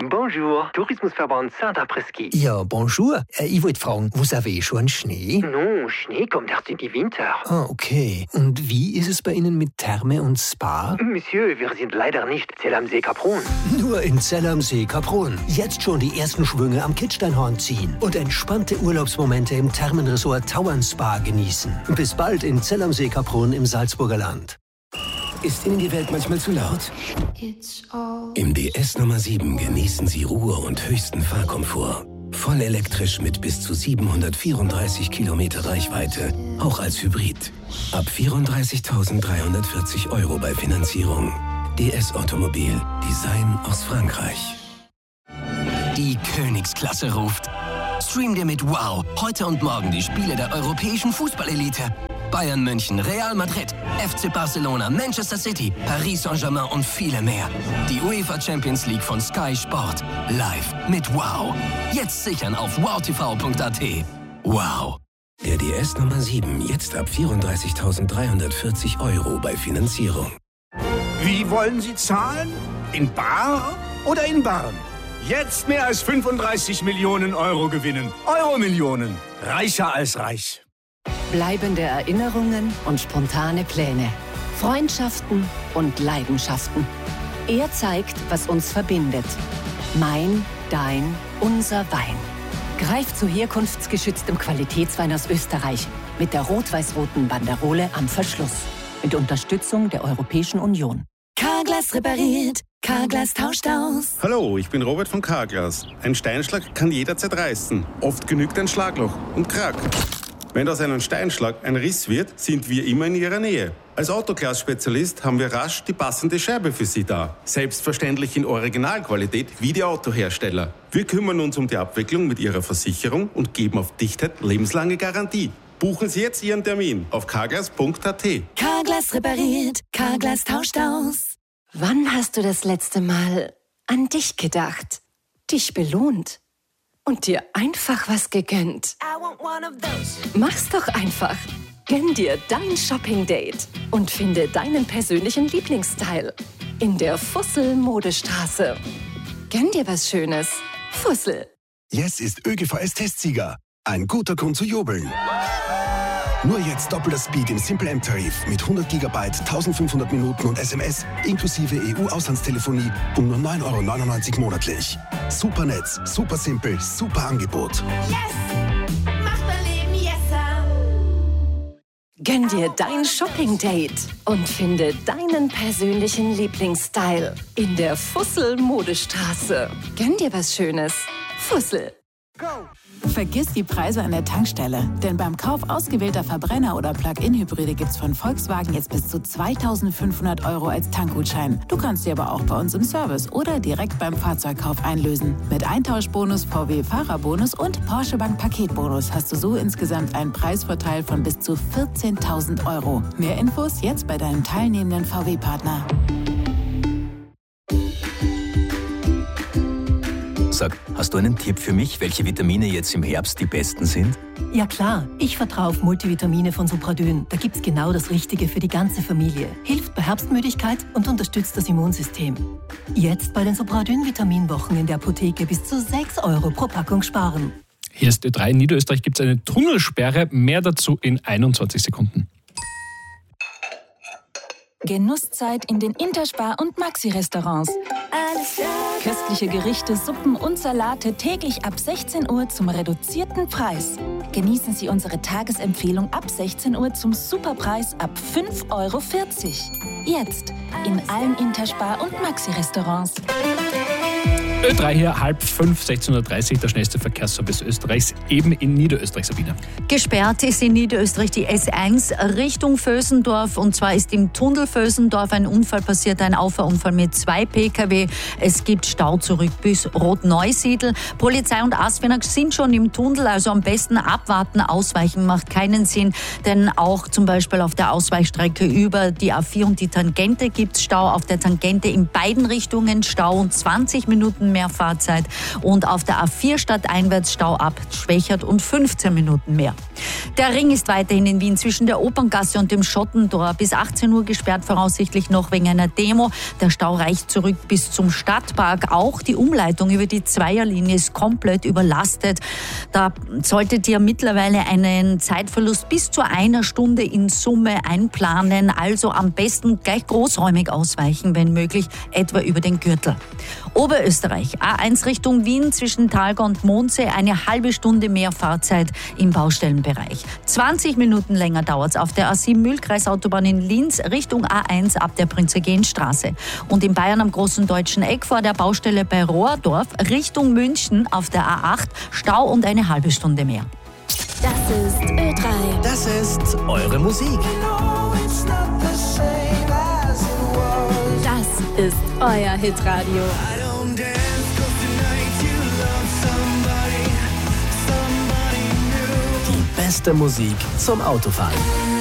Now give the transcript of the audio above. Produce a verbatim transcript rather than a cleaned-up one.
Bonjour, Tourismusverband Saint-Après-Ski. Ja, bonjour. Äh, ich wollte fragen, vous avez schon Schnee? Non, Schnee kommt erst in die Winter. Ah, okay. Und wie ist es bei Ihnen mit Therme und Spa? Monsieur, wir sind leider nicht Zell am See Kaprun. Nur in Zell am See Kaprun. Jetzt schon die ersten Schwünge am Kitzsteinhorn ziehen und entspannte Urlaubsmomente im Thermenresort Tauern Spa genießen. Bis bald in Zell am See Kaprun im Salzburger Land. Ist Ihnen die Welt manchmal zu laut? Im D S Nummer sieben genießen Sie Ruhe und höchsten Fahrkomfort. Voll elektrisch mit bis zu siebenhundertvierunddreißig Kilometer Reichweite, auch als Hybrid. Ab vierunddreißigtausenddreihundertvierzig Euro bei Finanzierung. D S Automobil, Design aus Frankreich. Die Königsklasse ruft. Stream dir mit Wow heute und morgen die Spiele der europäischen Fußballelite. Bayern München, Real Madrid, F C Barcelona, Manchester City, Paris Saint-Germain und viele mehr. Die UEFA Champions League von Sky Sport. Live mit Wow. Jetzt sichern auf wow t v punkt a t. Wow. Der D S Nummer sieben jetzt ab vierunddreißigtausenddreihundertvierzig Euro bei Finanzierung. Wie wollen Sie zahlen? In bar oder in Barren? Jetzt mehr als fünfunddreißig Millionen Euro gewinnen. Euro-Millionen. Reicher als reich. Bleibende Erinnerungen und spontane Pläne. Freundschaften und Leidenschaften. Er zeigt, was uns verbindet. Mein, dein, unser Wein. Greif zu herkunftsgeschütztem Qualitätswein aus Österreich. Mit der rot-weiß-roten Banderole am Verschluss. Mit Unterstützung der Europäischen Union. Carglass repariert. Carglass tauscht aus. Hallo, ich bin Robert von Carglass. Ein Steinschlag kann jederzeit reißen. Oft genügt ein Schlagloch und Krack. Wenn aus einem Steinschlag ein Riss wird, sind wir immer in Ihrer Nähe. Als Autoglas-Spezialist haben wir rasch die passende Scheibe für Sie da. Selbstverständlich in Originalqualität wie die Autohersteller. Wir kümmern uns um die Abwicklung mit Ihrer Versicherung und geben auf Dichtheit lebenslange Garantie. Buchen Sie jetzt Ihren Termin auf carglass punkt a t. Carglass repariert. Carglass tauscht aus. Wann hast du das letzte Mal an dich gedacht? Dich belohnt? Und dir einfach was gegönnt? Mach's doch einfach. Gönn dir dein Shopping-Date und finde deinen persönlichen Lieblingsstyle in der Fussel-Modestraße. Gönn dir was Schönes. Fussel. Yes ist ÖGVS-Testsieger. Ein guter Grund zu jubeln. Nur jetzt doppelter Speed im Simple M-Tarif mit hundert Gigabyte, eintausendfünfhundert Minuten und S M S inklusive E U-Auslandstelefonie um nur neun Euro neunundneunzig monatlich. Super Netz, super simpel, super Angebot. Yes! Macht mein Leben yesser! Gönn dir dein Shopping-Date und finde deinen persönlichen Lieblingsstyle in der Fussel-Modestraße. Gönn dir was Schönes. Fussel. Go! Vergiss die Preise an der Tankstelle, denn beim Kauf ausgewählter Verbrenner- oder Plug-in-Hybride gibt's von Volkswagen jetzt bis zu zweitausendfünfhundert Euro als Tankgutschein. Du kannst sie aber auch bei uns im Service oder direkt beim Fahrzeugkauf einlösen. Mit Eintauschbonus, V W-Fahrerbonus und Porsche Bank Paketbonus hast du so insgesamt einen Preisvorteil von bis zu vierzehntausend Euro. Mehr Infos jetzt bei deinem teilnehmenden V W-Partner. Sag, hast du einen Tipp für mich, welche Vitamine jetzt im Herbst die besten sind? Ja klar, ich vertraue auf Multivitamine von Supradyn. Da gibt's genau das Richtige für die ganze Familie. Hilft bei Herbstmüdigkeit und unterstützt das Immunsystem. Jetzt bei den Supradyn-Vitaminwochen in der Apotheke bis zu sechs Euro pro Packung sparen. Hier ist Ö drei. In Niederösterreich gibt es eine Tunnelsperre. Mehr dazu in einundzwanzig Sekunden. Genusszeit in den Interspar- und Maxi-Restaurants. Köstliche Gerichte, Suppen und Salate täglich ab sechzehn Uhr zum reduzierten Preis. Genießen Sie unsere Tagesempfehlung ab sechzehn Uhr zum Superpreis ab fünf Euro vierzig. Jetzt in allen Interspar- und Maxi-Restaurants. Ö drei hier, halb fünf, sechzehn Uhr dreißig, der schnellste Verkehrsservice Österreichs, eben in Niederösterreich, Sabine. Gesperrt ist in Niederösterreich die S eins Richtung Vösendorf, und zwar ist im Tunnel Vösendorf ein Unfall passiert, ein Auffahrunfall mit zwei P K W. Es gibt Stau zurück bis Rotneusiedl. Polizei und Asfinag sind schon im Tunnel, also am besten abwarten, ausweichen macht keinen Sinn, denn auch zum Beispiel auf der Ausweichstrecke über die A vier und die Tangente gibt es Stau, auf der Tangente in beiden Richtungen Stau und zwanzig Minuten mehr Fahrzeit. Und auf der A vier stadteinwärts Stau ab Schwächert und fünfzehn Minuten mehr. Der Ring ist weiterhin in Wien zwischen der Operngasse und dem Schottentor bis achtzehn Uhr gesperrt, voraussichtlich noch wegen einer Demo. Der Stau reicht zurück bis zum Stadtpark. Auch die Umleitung über die Zweierlinie ist komplett überlastet. Da solltet ihr mittlerweile einen Zeitverlust bis zu einer Stunde in Summe einplanen. Also am besten gleich großräumig ausweichen, wenn möglich, etwa über den Gürtel. Oberösterreich, A eins Richtung Wien zwischen Talga und Mondsee, eine halbe Stunde mehr Fahrzeit im Baustellenbereich. zwanzig Minuten länger dauert es auf der A sieben Mühlkreisautobahn in Linz Richtung A eins ab der Prinz-Eugen-Straße. Und in Bayern am Großen Deutschen Eck vor der Baustelle bei Rohrdorf Richtung München auf der A acht Stau und eine halbe Stunde mehr. Das ist Ö drei. Das ist eure Musik. Das ist euer Hitradio. Die beste Musik zum Autofahren.